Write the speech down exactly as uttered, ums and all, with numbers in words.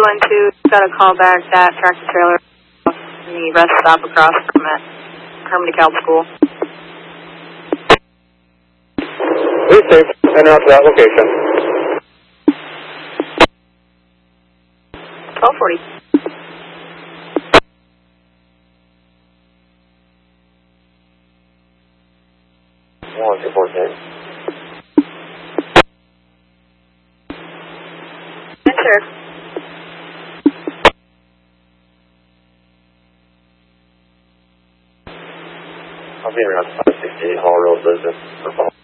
one two, got a call back that tractor trailer in the rest stop across from it, Hermon DeKalb School. Please safe, enter out to that location. twelve forty. one two four six. Yes, sir. I'll be around five sixty-eight Hall Road, Lisbon, for phone.